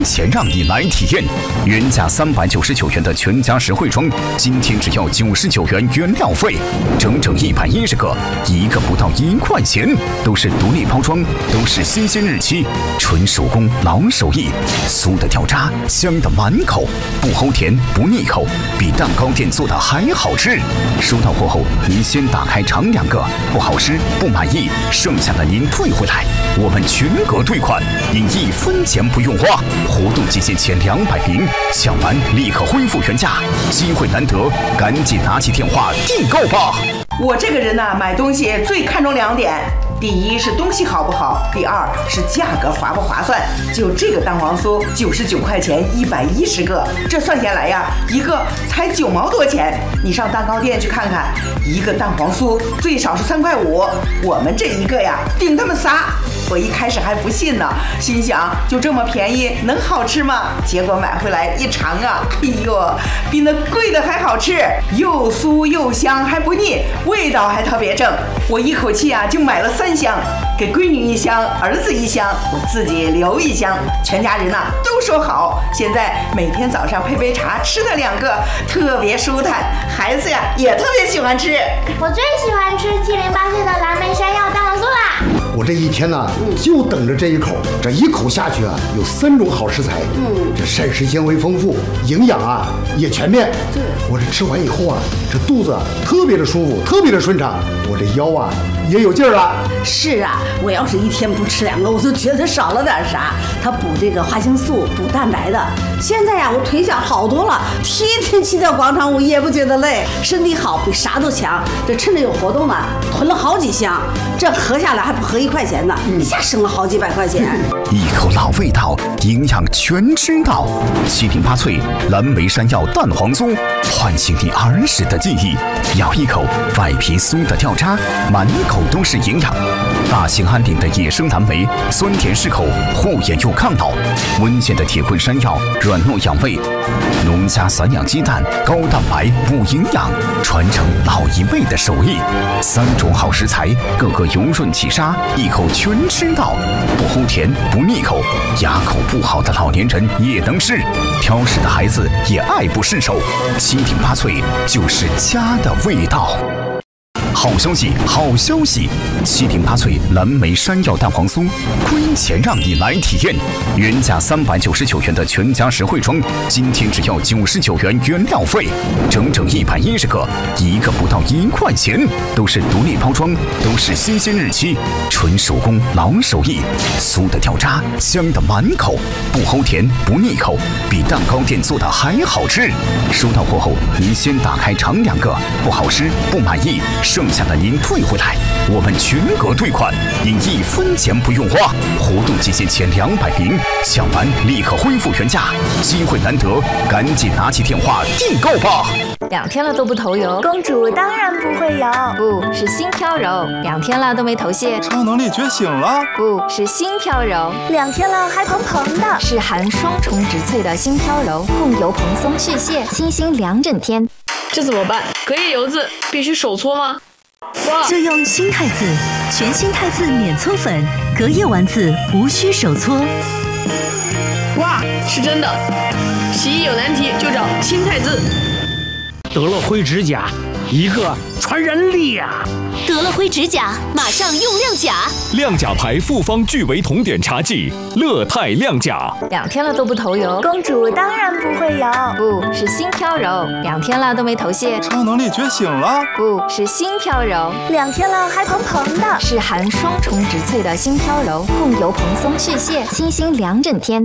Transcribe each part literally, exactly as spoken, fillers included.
钱让你来体验，原价三百九十九元的全家实惠装，今天只要九十九元原料费，整整一百一十个，一个不到一块钱，都是独立包装，都是新鲜日期，纯手工老手艺，酥的掉渣，香的满口，不齁甜不腻口，比蛋糕店做的还好吃。收到货后，您先打开尝两个，不好吃不满意，剩下的您退回来，我们全额退款，您一分钱不用花。活动期限前两百名，抢完立刻恢复原价，机会难得，赶紧拿起电话订购吧！ 我这个人呢、啊，买东西最看重两点，第一是东西好不好，第二是价格划不划算。就这个蛋黄酥，九十九块钱一百一十个，这算下来呀，一个才九毛多钱。你上蛋糕店去看看，一个蛋黄酥最少是三块五，我们这一个呀，顶他们仨。我一开始还不信呢，心想就这么便宜能好吃吗？结果买回来一尝啊，哎呦，比那贵的还好吃，又酥又香还不腻，味道还特别正。我一口气啊就买了三箱，给闺女一箱，儿子一箱，我自己留一箱，全家人呐、啊、都说好。现在每天早上配杯茶，吃它两个，特别舒坦，孩子呀也特别喜欢吃。 我最喜欢吃七零八碎的蓝莓山药蛋黄酥啦！ 我这一天呢、啊，就等着这一口，这一口下去啊，有三种好食材，嗯，这膳食纤维丰富，营养啊也全面。对，我这吃完以后啊，这肚子啊特别的舒服，特别的顺畅，我这腰啊也有劲儿了。 是啊，我要是一天不吃两个，我都觉得少了点啥。它补这个花青素，补蛋白的。现在呀、啊，我腿脚好多了，天天骑到广场舞也不觉得累，身体好比啥都强。这趁着有活动呢，囤了好几箱，这合下来还不合一块钱呢，一下省了好几百块钱。 一口老味道，营养全知道。七零八脆蓝莓山药蛋黄酥，唤醒你儿时的记忆。咬一口，外皮酥的掉渣，满口都是营养。大兴安岭的野生蓝莓，酸甜适口，护眼又抗老。温县的铁棍山药，软糯养胃。农家散养鸡蛋，高蛋白补营养，传承老一辈的手艺。三种好食材，个个油润起沙，一口全吃到，不齁甜不腻口，牙口不好的老年人也能吃，挑食的孩子也爱不释手。七零八脆就是家的味道。好消息，好消息！七零八脆蓝莓山药蛋黄酥，亏钱让你来体验。原价三百九十九元的全家实惠装，今天只要九十九元原料费，整整一百一十个，一个不到一块钱，都是独立包装，都是新鲜日期，纯手工老手艺，酥的掉渣，香的满口，不齁甜不腻口，比蛋糕店做的还好吃。收到货后，您先打开尝两个，不好吃不满意，剩下的您退回来，我们全额退款，您一分钱不用花。活动期限前两百名，抢完立刻恢复原价，机会难得，赶紧拿起电话订购吧。 两天了都不头油， 公主当然不会有， 不是心飘柔。两天了都没头屑， 超能力觉醒了， 不是心飘柔。 两天了还蓬蓬的， 是含双重植萃的心飘柔，控油蓬松去屑，清新两整天。 这怎么办？隔夜油渍必须手搓吗？ 就用新汰渍，全新汰渍免搓粉，隔夜丸子无需手搓。 哇，是真的！洗衣有难题就找新汰渍。 得了灰指甲，一个传染俩。 得了灰指甲，马上用亮甲。 亮甲牌复方聚维酮碘茶剂，乐泰亮甲。 两天了都不头油， 公主当然不会有， 不是心飘柔。两天了都没头屑， 超能力觉醒了， 不是心飘柔。 两天了还蓬蓬的， 是含双重植萃的心飘柔，控油蓬松去屑，清新两整天。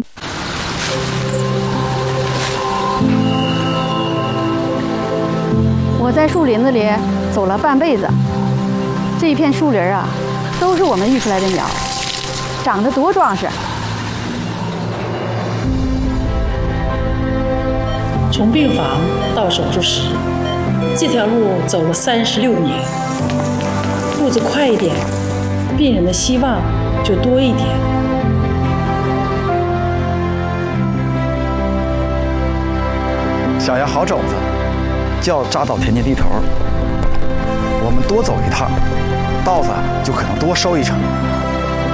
我在树林子里走了半辈子，这一片树林啊，都是我们育出来的苗，长得多壮实。 从病房到手术室，这条路走了三十六年，步子快一点，病人的希望就多一点。 想要好种子，就要扎到田间地头。我们多走一趟，稻子就可能多收一成。